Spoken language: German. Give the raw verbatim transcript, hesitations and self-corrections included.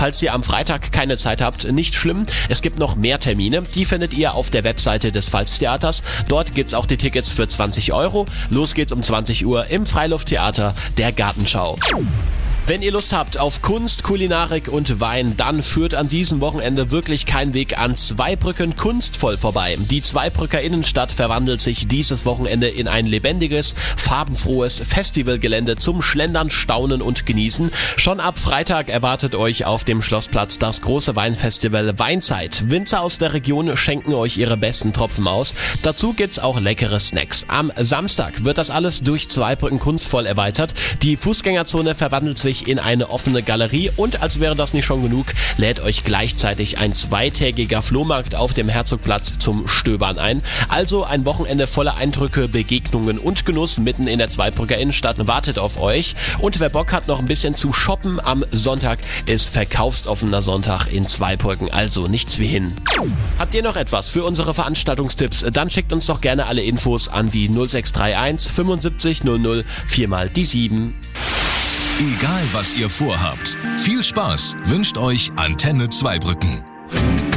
Falls ihr am Freitag keine Zeit habt, nicht schlimm. Es gibt noch mehr Termine. Die findet ihr auf der Webseite des Pfalztheaters. Dort gibt's auch die Tickets für zwanzig Euro. Los geht's um zwanzig Uhr im Freilufttheater der Gartenschau. Wenn ihr Lust habt auf Kunst, Kulinarik und Wein, dann führt an diesem Wochenende wirklich kein Weg an Zweibrücken kunstvoll vorbei. Die Zweibrücker Innenstadt verwandelt sich dieses Wochenende in ein lebendiges, farbenfrohes Festivalgelände zum Schlendern, Staunen und Genießen. Schon ab Freitag erwartet euch auf dem Schlossplatz das große Weinfestival Weinzeit. Winzer aus der Region schenken euch ihre besten Tropfen aus. Dazu gibt's auch leckere Snacks. Am Samstag wird das alles durch Zweibrücken kunstvoll erweitert. Die Fußgängerzone verwandelt sich in eine offene Galerie und als wäre das nicht schon genug, lädt euch gleichzeitig ein zweitägiger Flohmarkt auf dem Herzogplatz zum Stöbern ein. Also ein Wochenende voller Eindrücke, Begegnungen und Genuss mitten in der Zweibrücker Innenstadt wartet auf euch. Und wer Bock hat, noch ein bisschen zu shoppen, am Sonntag ist verkaufsoffener Sonntag in Zweibrücken, also nichts wie hin. Habt ihr noch etwas für unsere Veranstaltungstipps? Dann schickt uns doch gerne alle Infos an die null sechs drei eins fünfundsiebzig null null vier mal die sieben. Egal was ihr vorhabt, viel Spaß wünscht euch Antenne Zweibrücken.